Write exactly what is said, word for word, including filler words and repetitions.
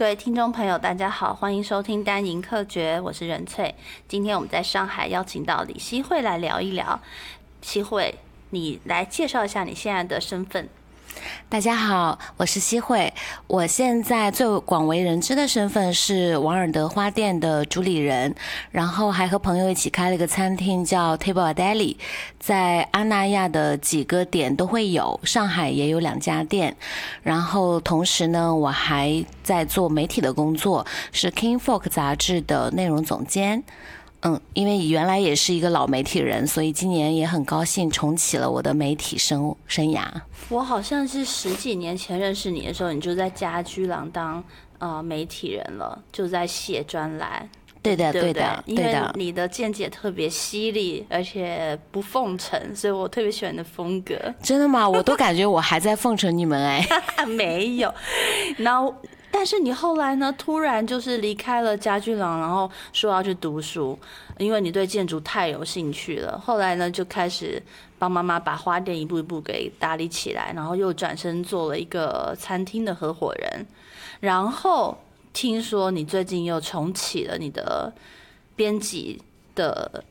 各位听众朋友，大家好，欢迎收听单营客诀，我是任翠。今天我们在上海邀请到李希慧来聊一聊。希慧，你来介绍一下你现在的身份。 大家好，我是希慧。我现在最广为人知的身份是王尔德花店的主理人，然后还和朋友一起开了一个餐厅叫 Table Deli， 在阿那亚的几个点都会有，上海也有两家店。然后同时呢，我还在做媒体的工作，是 King Folk 杂志的内容总监。嗯，因为原来也是一个老媒体人，所以今年也很高兴重启了我的媒体生生涯。 我好像是十几年前认识你的时候，你就在家居廊当呃媒体人了，就在写专栏。 对的， 对对的， 因为对的。 你的见解特别犀利，而且不奉承，所以我特别喜欢你的风格。 真的吗？我都感觉我还在奉承你们哎。 没有，然后。但是你后来呢？突然就是离开了家居廊，然后说要去读书，因为你对建筑太有兴趣了。后来呢，就开始帮妈妈把花店一步一步给打理起来，然后又转身做了一个餐厅的合伙人。然后听说你最近又重启了你的编辑的